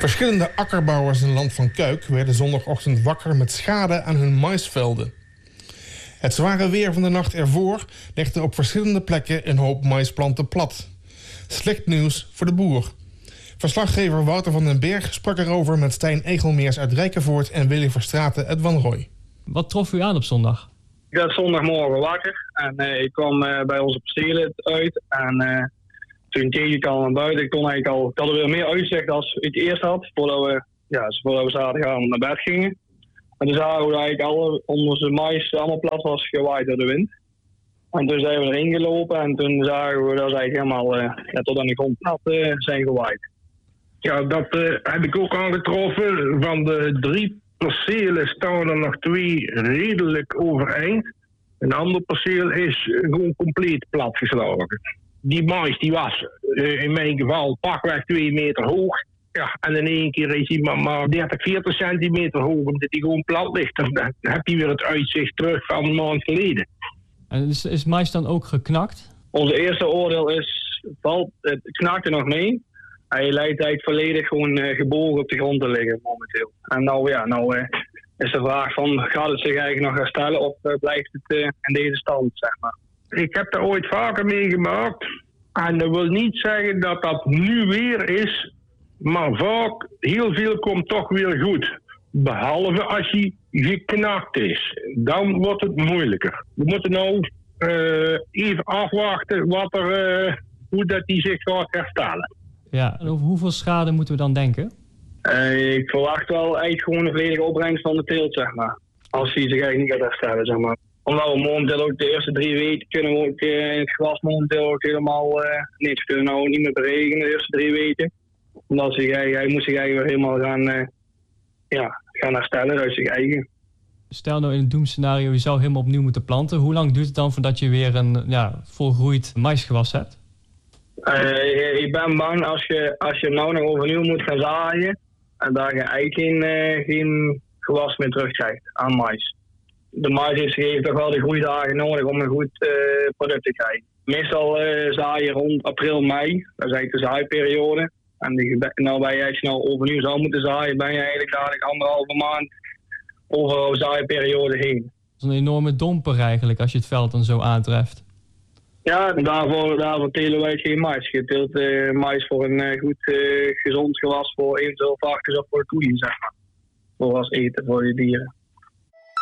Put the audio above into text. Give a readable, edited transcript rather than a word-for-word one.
Verschillende akkerbouwers in Land van Kuik werden zondagochtend wakker met schade aan hun maïsvelden. Het zware weer van de nacht ervoor legde op verschillende plekken een hoop maïsplanten plat. Slecht nieuws voor de boer. Verslaggever Wouter van den Berg sprak erover met Stijn Egelmeers uit Rijkenvoort en Willy Verstraeten uit Wanrooy. Wat trof u aan op zondag? Ik werd zondagmorgen wakker en ik kwam bij onze percelen uit. En toen keek ik al naar buiten. Ik had er weer meer uitzicht dan ik eerst had, voordat we zaterdagavond naar bed gingen. En toen zagen we dat eigenlijk onze mais allemaal plat was gewaaid door de wind. En toen zijn we erin gelopen en toen zagen we dat ze eigenlijk helemaal tot aan de grond plat zijn gewaaid. Ja, dat heb ik ook aangetroffen. Van de 3 percelen staan er nog 2 redelijk overeind. Een ander perceel is gewoon compleet platgeslagen. Die mais die was in mijn geval pakweg 2 meter hoog. Ja, en in één keer is hij maar 30, 40 centimeter hoog, omdat hij gewoon plat ligt. Dan heb je weer het uitzicht terug van een maand geleden. En is mais dan ook geknakt? Onze eerste oordeel is, het knakte nog mee. Hij lijkt eigenlijk volledig gewoon gebogen op de grond te liggen momenteel. En nou is de vraag van, gaat het zich eigenlijk nog herstellen of blijft het in deze stand, zeg maar. Ik heb daar ooit vaker meegemaakt. En dat wil niet zeggen dat dat nu weer is. Maar vaak, heel veel komt toch weer goed. Behalve als hij geknakt is. Dan wordt het moeilijker. We moeten nou even afwachten hoe dat die zich gaat herstellen. Ja, en over hoeveel schade moeten we dan denken? Ik verwacht wel eigenlijk gewoon een volledige opbrengst van de teelt, zeg maar. Als hij zich eigenlijk niet gaat herstellen, zeg maar. Omdat we momenteel ook de eerste 3 weken kunnen we ook in het gewas momenteel ook helemaal niks. We kunnen nou niet meer beregenen de eerste 3 weken. Omdat hij moet zich eigenlijk weer helemaal gaan herstellen uit zich eigen. Stel nou in het doemscenario, je zou helemaal opnieuw moeten planten. Hoe lang duurt het dan voordat je weer een volgroeid maïsgewas hebt? Ik ben bang als je nou nog overnieuw moet gaan zaaien. En daar je eigenlijk geen gewas meer terugkrijgt aan mais. De mais heeft toch wel de groeidagen nodig om een goed product te krijgen. Meestal zaai je rond april, mei. Dat is eigenlijk de zaaiperiode. En nou ben je snel overnieuw zou moeten zaaien, ben je eigenlijk dadelijk 1,5 maand over de zaaiperiode heen. Dat is een enorme domper eigenlijk als je het veld dan zo aantreft. Ja, daarvoor telen wij geen mais. Je teelt mais voor een goed gezond gewas voor eventueel varkens of voor koeien, zeg maar. Voor als eten voor je dieren.